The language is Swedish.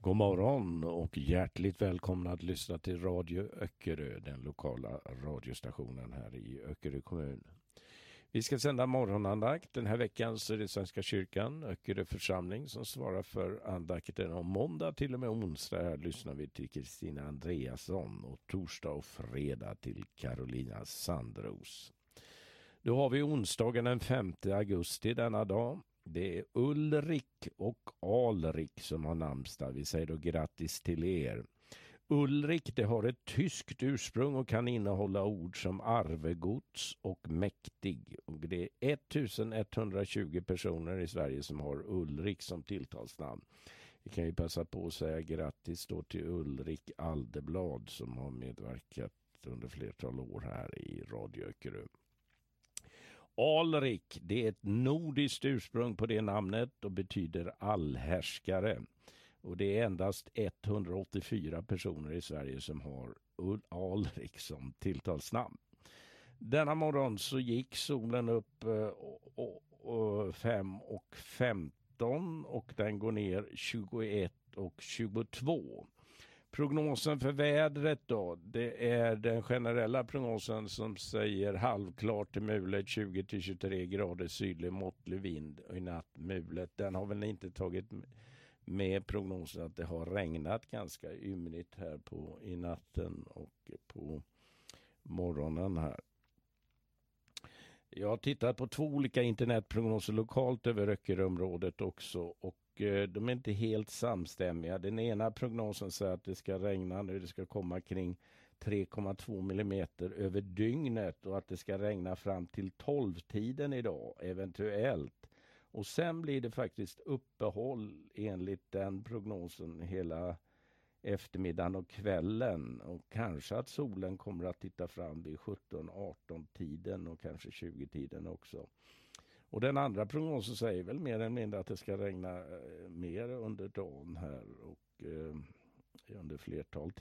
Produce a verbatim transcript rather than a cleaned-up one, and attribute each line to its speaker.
Speaker 1: God morgon och hjärtligt välkomna att lyssna till Radio Öckerö, den lokala radiostationen här i Öckerö kommun. Vi ska sända morgonandakt. Den här veckan så är det Svenska kyrkan, Öckerö församling, som svarar för andakten. Om måndag till och med onsdag här lyssnar vi till Kristina Andreasson och torsdag och fredag till Carolina Sandros. Då har vi onsdagen den femte augusti denna dag. Det är Ulrik och Alrik som har namnsdag. Vi säger då grattis till er. Ulrik, det har ett tyskt ursprung och kan innehålla ord som arvegods och mäktig. Och det är ettusenetthundratjugo personer i Sverige som har Ulrik som tilltalsnamn. Vi kan ju passa på att säga grattis då till Ulrik Aldeblad som har medverkat under flertal år här i Radio Öckerö. Alrik, det är ett nordiskt ursprung på det namnet och betyder allhärskare. Och det är endast etthundraåttiofyra personer i Sverige som har Alrik som tilltalsnamn. Denna morgon så gick solen upp fem och femton och den går ner tjugoett och tjugotvå. Prognosen för vädret då, det är den generella prognosen som säger halvklart till mulet tjugo till tjugotre grader sydlig måttlig vind och i natt mulet. Den har väl inte tagit med prognosen att det har regnat ganska ymnigt här på i natten och på morgonen här. Jag har tittat på två olika internetprognoser lokalt över Öckeröområdet också och de är inte helt samstämmiga. Den ena prognosen säger att det ska regna nu, det ska komma kring tre komma två millimeter över dygnet och att det ska regna fram till tolv-tiden idag, eventuellt. Och sen blir det faktiskt uppehåll enligt den prognosen hela eftermiddagen och kvällen. Och kanske att solen kommer att titta fram vid sjutton arton tiden och kanske tjugo tiden också. Och den andra prognosen säger väl mer eller mindre att det ska regna mer under dagen här och eh, under flertal